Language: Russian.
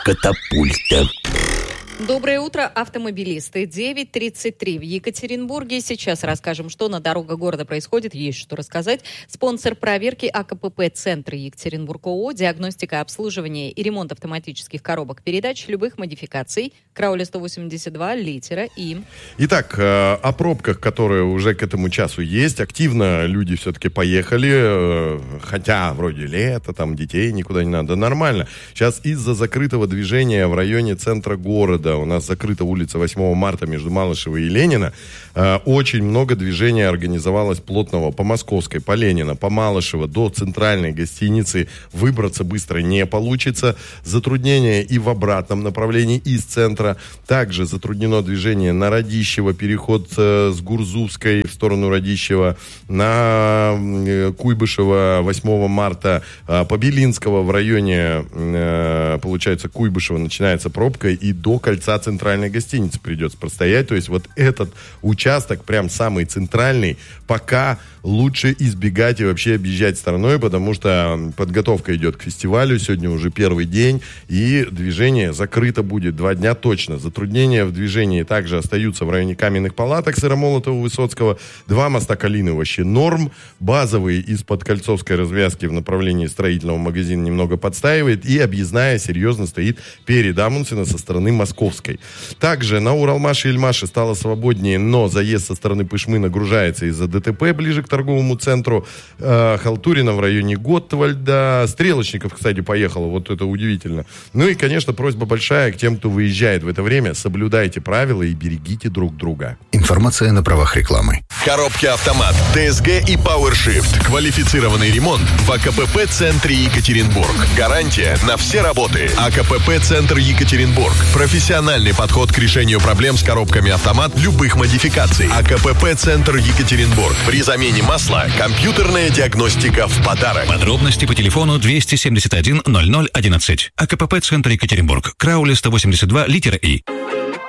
Катапульта. Доброе утро, автомобилисты. 9:33 в Екатеринбурге. Сейчас расскажем, что на дорогах города происходит. Есть что рассказать. Спонсор проверки АКПП «Центр Екатеринбург» ООО. Диагностика, обслуживание и ремонт автоматических коробок передач любых модификаций. Крауля 182, литера И. Итак, о пробках, которые уже к этому часу есть. Активно люди все-таки поехали. Хотя вроде лето, там детей никуда не надо. Нормально. Сейчас из-за закрытого движения в районе центра города, у нас закрыта улица 8 марта между Малышевой и Ленина, очень много движения организовалось плотного по Московской, по Ленина, по Малышево до центральной гостиницы. Выбраться быстро не получится. Затруднения и в обратном направлении из центра. Также затруднено движение на Радищево, переход с Гурзувской в сторону Радищева, на Куйбышево 8 марта, по Белинского в районе, получается, Куйбышева начинается пробка, и до кольца центральной гостиницы придется простоять. То есть вот этот участок, прям самый центральный, пока лучше избегать и вообще объезжать стороной, потому что подготовка идет к фестивалю, сегодня уже первый день, и движение закрыто будет 2 дня точно. Затруднения в движении также остаются в районе Каменных Палаток, Сыромолотова, Высоцкого. 2 моста Калины вообще норм. Базовый из-под Кольцовской развязки в направлении строительного магазина немного подстаивает, и объездная серьезно стоит перед Амундсена со стороны Московской. Также на Уралмаше и Ильмаше стало свободнее, но заезд со стороны Пышмы нагружается из-за ДТП ближе к торговому центру. Халтурина в районе Готтвальда. Стрелочников, кстати, поехало. Вот это удивительно. Ну и, конечно, просьба большая к тем, кто выезжает в это время. Соблюдайте правила и берегите друг друга. Информация на правах рекламы. Коробки «Автомат», ТСГ и PowerShift. Квалифицированный ремонт в АКПП «Центре Екатеринбург». Гарантия на все работы. АКПП «Центр Екатеринбург». Профессиональный подход к решению проблем с коробками «Автомат» любых модификаций. АКПП «Центр Екатеринбург». При замене масла компьютерная диагностика в подарок. Подробности по телефону 271 00 11. АКПП «Центр Екатеринбург». Крауля 182, литера И.